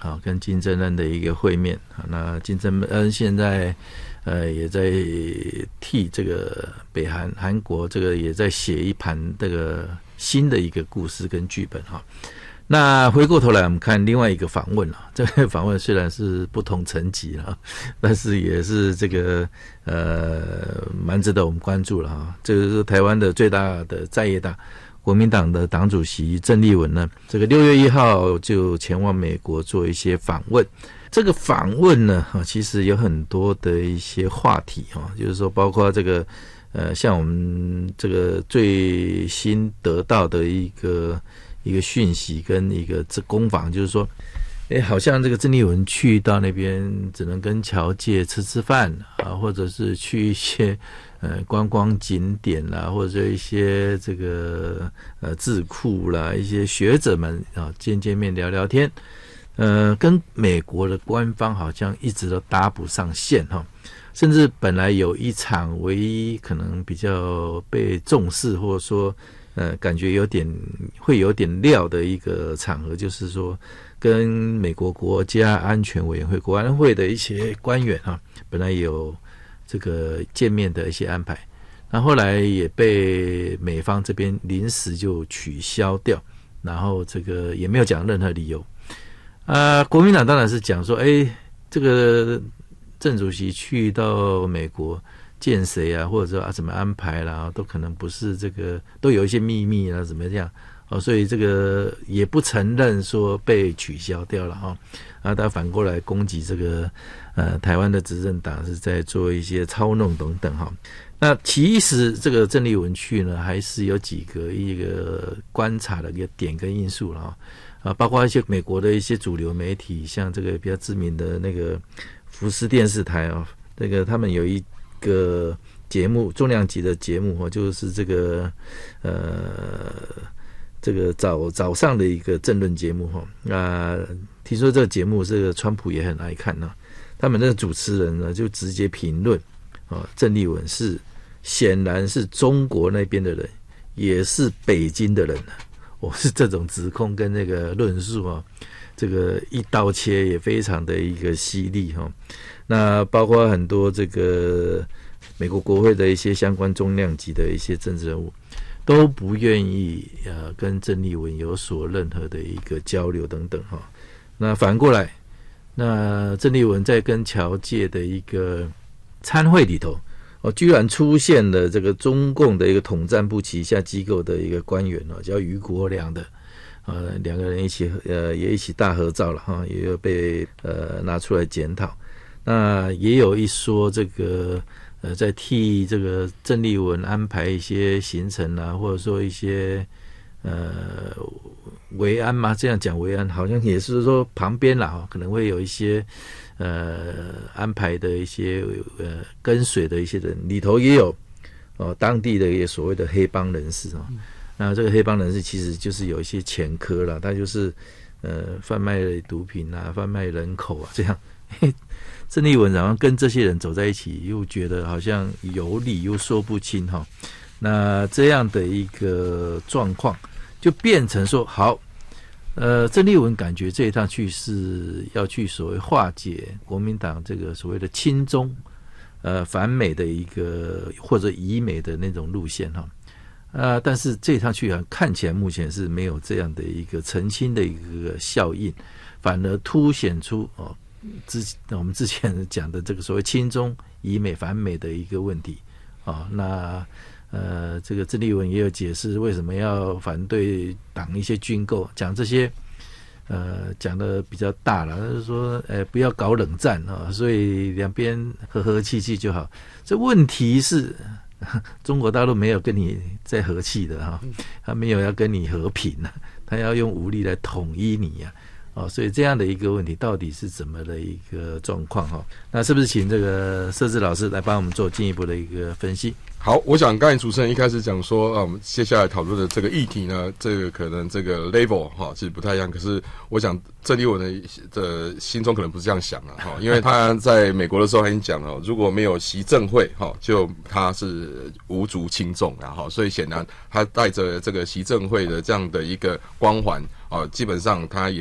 跟金正恩的一个会面那金正恩现在也在替这个北韩国这个也在写一盘这个新的一个故事跟剧本那回过头来我们看另外一个访问这个访问虽然是不同层级但是也是这个蛮值得我们关注了这个是台湾的最大的在野党国民党的党主席郑丽文呢，这个6月1号就前往美国做一些访问。这个访问呢，其实有很多的一些话题就是说包括这个像我们这个最新得到的一个讯息跟一个攻防，就是说好像这个郑丽文去到那边只能跟侨界吃饭或者是去一些观光景点啦，或者一些这个智库啦，一些学者们见面聊聊天，跟美国的官方好像一直都搭不上线甚至本来有一场唯一可能比较被重视，或者说感觉会有点料的一个场合，就是说跟美国国家安全委员会国安会的一些官员本来有这个见面的一些安排，那后来也被美方这边临时就取消掉，然后这个也没有讲任何理由国民党当然是讲说这个郑主席去到美国见谁或者说怎么安排啦，都可能不是这个，都有一些秘密啦，怎么样所以这个也不承认说被取消掉了他反过来攻击这个台湾的执政党是在做一些操弄等等那其实这个郑丽文去呢，还是有几个一个观察的一个点跟因素了包括一些美国的一些主流媒体，像这个比较知名的那个福斯电视台这个他们有一个节目，重量级的节目就是这个早上的一个政论节目听说这个节目这个川普也很爱看他们那个主持人呢就直接评论郑丽文是显然是中国那边的人，也是北京的人是这种指控跟那个论述这个一刀切也非常的一个犀利那包括很多这个美国国会的一些相关重量级的一些政治人物都不愿意跟郑丽文有所任何的一个交流等等那反过来，那郑丽文在跟侨界的一个参会里头居然出现了这个中共的一个统战部旗下机构的一个官员叫于国良的两个人也一起大合照了也有被拿出来检讨。那也有一说这个在替这个郑丽文安排一些行程或者说一些维安嘛，这样讲维安好像也是说旁边啦可能会有一些安排的一些跟随的一些人，里头也有当地的一些所谓的黑帮人士那这个黑帮人士其实就是有一些前科啦，他就是贩卖毒品贩卖人口这样郑丽文然后跟这些人走在一起，又觉得好像有理又说不清那这样的一个状况就变成说好郑丽文感觉这一趟去是要去所谓化解国民党这个所谓的亲中反美的一个或者以美的那种路线但是这一趟去看起来目前是没有这样的一个澄清的一个效应，反而凸显出我们之前讲的这个所谓亲中以美反美的一个问题那这个郑丽文也有解释为什么要反对党一些军购，讲这些讲的比较大了，就是说不要搞冷战所以两边和和气气就好。这问题是中国大陆没有跟你在和气的他没有要跟你和平他要用武力来统一你所以这样的一个问题到底是怎么的一个状况那是不是请这个社志老师来帮我们做进一步的一个分析？ 好，我想刚才主持人一开始讲说我们接下来讨论的这个议题呢，这个可能这个 level 其实不太一样，可是我想郑丽文的心中可能不是这样想因为他在美国的时候他已经讲了如果没有习政会就他是无足轻重所以显然他带着这个习政会的这样的一个光环基本上他也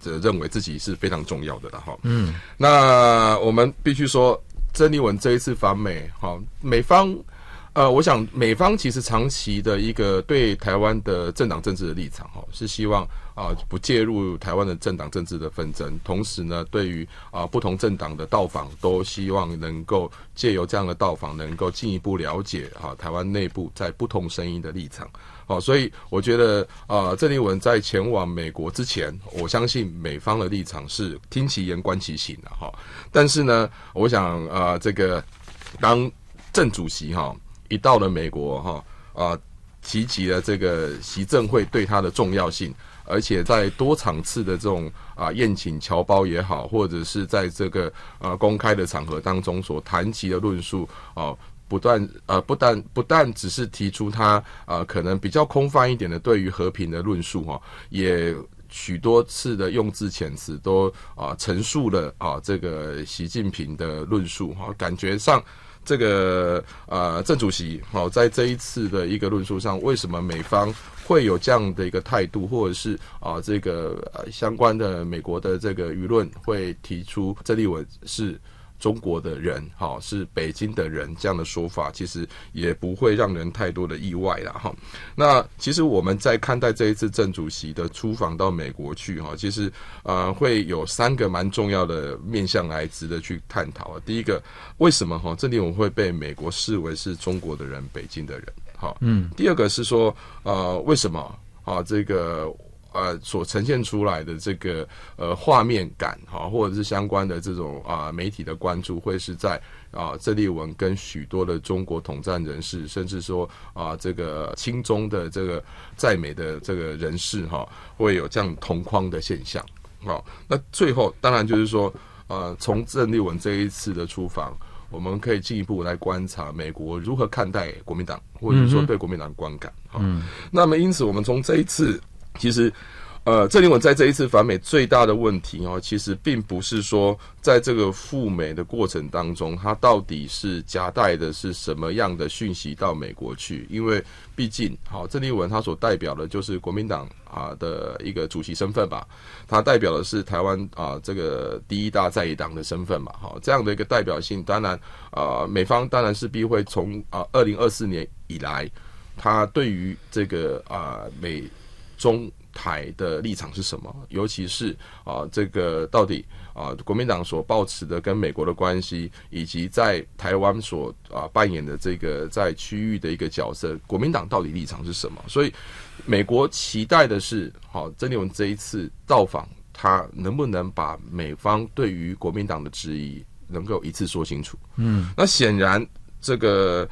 认为自己是非常重要的了哈。那我们必须说，郑丽文这一次访美，美方。我想美方其实长期的一个对台湾的政党政治的立场，是希望不介入台湾的政党政治的纷争，同时呢，对于不同政党的到访，都希望能够借由这样的到访，能够进一步了解台湾内部在不同声音的立场。所以我觉得郑丽文在前往美国之前，我相信美方的立场是听其言观其行的哈。但是呢，我想这个当郑主席一到了美国提及了这个习政会对他的重要性，而且在多场次的这种宴请侨胞也好，或者是在这个公开的场合当中所谈及的论述不但只是提出他可能比较空泛一点的对于和平的论述也许多次的用字遣词都陈述了这个习近平的论述感觉上。这个郑主席在这一次的一个论述上，为什么美方会有这样的一个态度，或者是这个相关的美国的这个舆论会提出郑丽文是中国的人是北京的人这样的说法，其实也不会让人太多的意外啦那其实我们在看待这一次郑主席的出访到美国去其实会有3个蛮重要的面向来值得去探讨第一个，为什么郑丽文会被美国视为是中国的人，北京的人第二个是说为什么这个所呈现出来的这个画面感或者是相关的这种媒体的关注，会是在郑丽文跟许多的中国统战人士，甚至说这个亲中的这个在美的这个人士会有这样同框的现象那最后当然就是说从郑丽文这一次的出访，我们可以进一步来观察美国如何看待国民党，或者说对国民党的观感那么因此我们从这一次其实郑丽文在这一次访美最大的问题其实并不是说在这个赴美的过程当中，他到底是夹带的是什么样的讯息到美国去，因为毕竟郑丽文他所代表的就是国民党的一个主席身份吧，他代表的是台湾这个第一大在野党的身份嘛这样的一个代表性，当然美方当然势必会从2024年以来，他对于这个美中台的立场是什么，尤其是这个到底国民党所抱持的跟美国的关系，以及在台湾所扮演的这个在区域的一个角色，国民党到底立场是什么？所以美国期待的是郑丽文这一次到访，他能不能把美方对于国民党的质疑能够一次说清楚那显然这个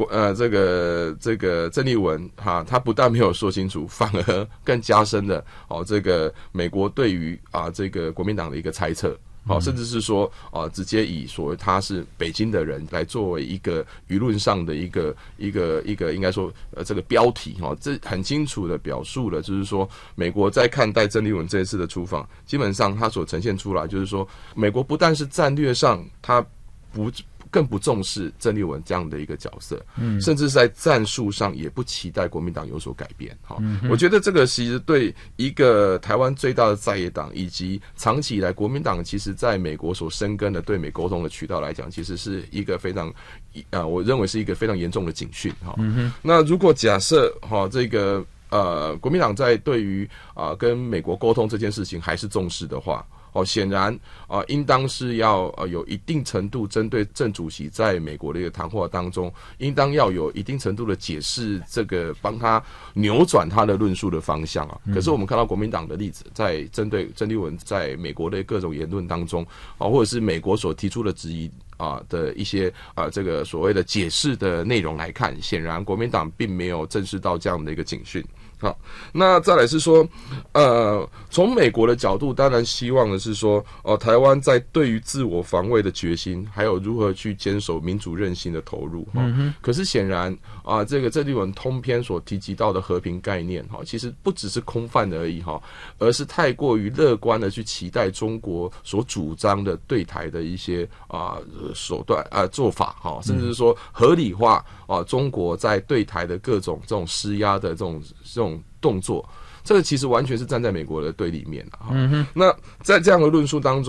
郑丽文他不但没有说清楚，反而更加深了这个美国对于这个国民党的一个猜测甚至是说直接以所谓他是北京的人来作为一个舆论上的一个应该说这个标题这很清楚的表述了，就是说美国在看待郑丽文这一次的出访，基本上他所呈现出来就是说，美国不但是战略上他更不重视郑丽文这样的一个角色甚至在战术上也不期待国民党有所改变我觉得这个其实对一个台湾最大的在野党，以及长期以来国民党其实在美国所深耕的对美沟通的渠道来讲，其实是一个非常我认为是一个非常严重的警讯那如果假设这个国民党在对于跟美国沟通这件事情还是重视的话显然应当是要有一定程度针对郑主席在美国的一个谈话当中，应当要有一定程度的解释，这个帮他扭转他的论述的方向可是我们看到国民党的例子，在针对郑丽文在美国的各种言论当中或者是美国所提出的质疑的一些这个所谓的解释的内容来看，显然国民党并没有正视到这样的一个警讯。好，那再来是说，从美国的角度，当然希望的是说，台湾在对于自我防卫的决心，还有如何去坚守民主韧性的投入。可是显然这个郑丽文通篇所提及到的和平概念，其实不只是空泛而已而是太过于乐观的去期待中国所主张的对台的一些手段做法甚至是说合理化中国在对台的各种这种施压的这种动作。 这个其实完全是站在美国的对立面了哈。那在这样的论述当中。